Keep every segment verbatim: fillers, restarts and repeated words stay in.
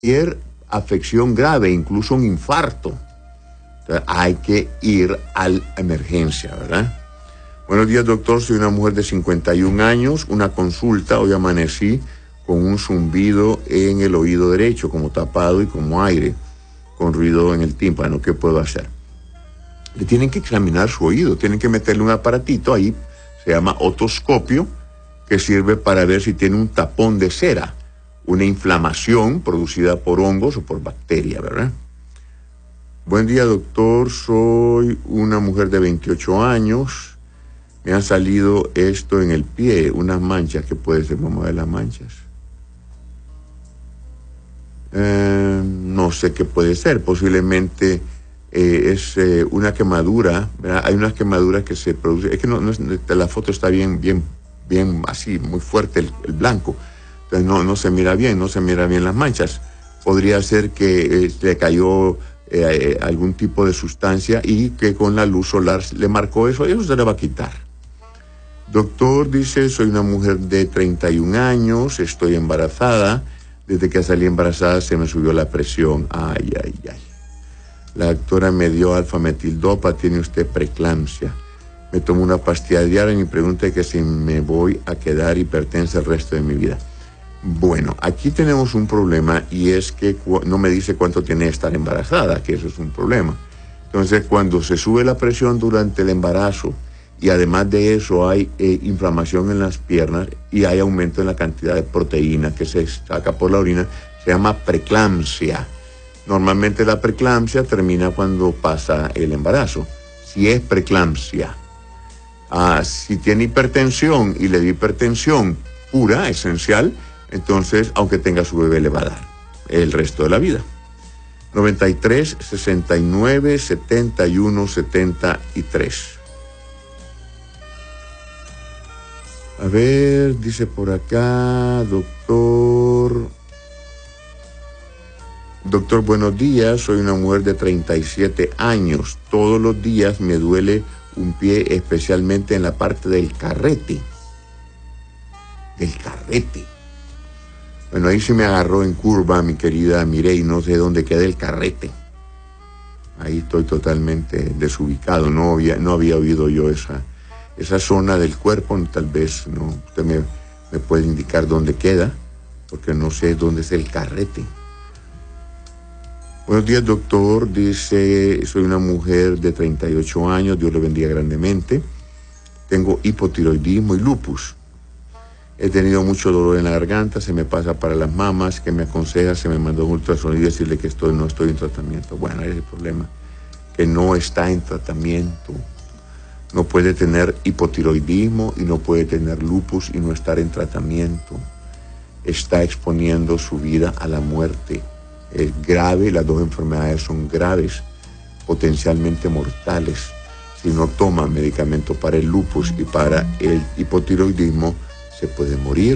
cualquier afección grave, incluso un infarto, entonces hay que ir a la emergencia, ¿verdad? Buenos días, doctor. Soy una mujer de cincuenta y un años. Una consulta. Hoy amanecí con un zumbido en el oído derecho, como tapado y como aire, con ruido en el tímpano. ¿Qué puedo hacer? Le tienen que examinar su oído. Tienen que meterle un aparatito ahí, se llama otoscopio, que sirve para ver si tiene un tapón de cera, una inflamación producida por hongos o por bacterias, ¿verdad? Buen día, doctor. Soy una mujer de veintiocho años. Me han salido esto en el pie, unas manchas. ¿Qué puede ser? Vamos a ver las manchas. Eh, no sé qué puede ser. Posiblemente eh, es eh, una quemadura, ¿verdad? Hay unas quemaduras que se producen. Es que no, no es, la foto está bien, bien, bien así, muy fuerte el, el blanco. Entonces no, no se mira bien, no se mira bien las manchas. Podría ser que eh, le cayó eh, algún tipo de sustancia y que con la luz solar le marcó eso y eso se le va a quitar. Doctor, dice, soy una mujer de treinta y un años, estoy embarazada. Desde que salí embarazada se me subió la presión. Ay, ay, ay. La doctora me dio alfametildopa, tiene usted preeclampsia. Me tomo una pastilla diaria y me pregunta que si me voy a quedar hipertensa el resto de mi vida. Bueno, aquí tenemos un problema y es que no me dice cuánto tiene que estar embarazada, que eso es un problema. Entonces, cuando se sube la presión durante el embarazo, y además de eso hay eh, inflamación en las piernas y hay aumento en la cantidad de proteína que se saca por la orina, se llama preeclampsia. Normalmente la preeclampsia termina cuando pasa el embarazo, si es preeclampsia. Ah, si tiene hipertensión y le dio hipertensión pura, esencial, entonces, aunque tenga su bebé, le va a dar el resto de la vida. noventa y tres, sesenta y nueve, setenta y uno, setenta y tres. A ver, dice por acá, doctor. Doctor, buenos días. Soy una mujer de treinta y siete años. Todos los días me duele un pie, especialmente en la parte del carrete. Del carrete. Bueno, ahí se me agarró en curva, mi querida Mireille. No sé dónde queda el carrete. Ahí estoy totalmente desubicado. No había, no había oído yo esa... esa zona del cuerpo, tal vez no, usted me, me puede indicar dónde queda, porque no sé dónde es el carrete. Buenos días, doctor. Dice, soy una mujer de treinta y ocho años, Dios le bendiga grandemente. Tengo hipotiroidismo y lupus. He tenido mucho dolor en la garganta, se me pasa para las mamas. ¿Qué me aconseja? Se me mandó un ultrasonido y decirle que estoy, no estoy en tratamiento. Bueno, ese es el problema, que no está en tratamiento. No puede tener hipotiroidismo y no puede tener lupus y no estar en tratamiento. Está exponiendo su vida a la muerte. Es grave, las dos enfermedades son graves, potencialmente mortales. Si no toma medicamento para el lupus y para el hipotiroidismo, se puede morir.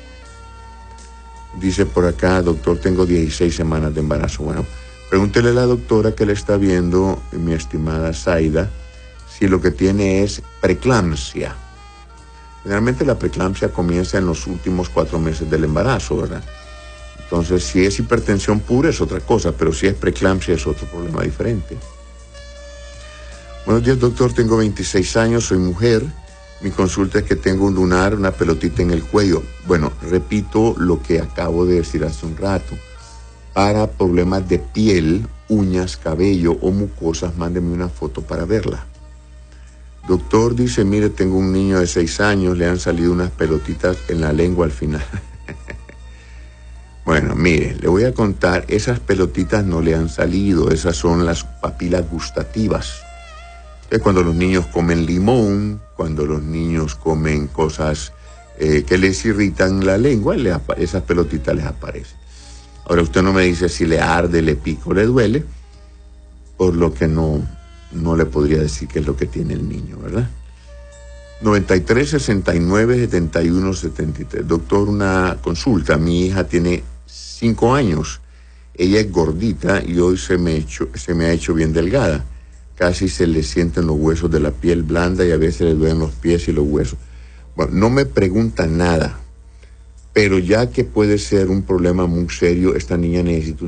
Dice por acá, doctor, tengo dieciséis semanas de embarazo. Bueno, pregúntele a la doctora que le está viendo, mi estimada Zaida, si lo que tiene es preeclampsia. Generalmente la preeclampsia comienza en los últimos cuatro meses del embarazo, ¿verdad? Entonces, si es hipertensión pura es otra cosa, pero si es preeclampsia es otro problema diferente. Buenos días, doctor. Tengo veintiséis años, soy mujer. Mi consulta es que tengo un lunar, una pelotita en el cuello. Bueno, repito lo que acabo de decir hace un rato. Para problemas de piel, uñas, cabello o mucosas, mándeme una foto para verla. Doctor, dice, mire, tengo un niño de seis años, le han salido unas pelotitas en la lengua al final. Bueno, mire, le voy a contar, esas pelotitas no le han salido, esas son las papilas gustativas. Es cuando los niños comen limón, cuando los niños comen cosas eh, que les irritan la lengua, les esas pelotitas les aparecen. Ahora usted no me dice si le arde, le pica o le duele, por lo que no... no le podría decir qué es lo que tiene el niño, ¿verdad? noventa y tres, sesenta y nueve, setenta y uno, setenta y tres. Doctor, una consulta. Mi hija tiene cinco años. Ella es gordita y hoy se me, hecho, se me ha hecho bien delgada. Casi se le sienten los huesos de la piel blanda y a veces le duelen los pies y los huesos. Bueno, no me pregunta nada, pero ya que puede ser un problema muy serio, esta niña necesita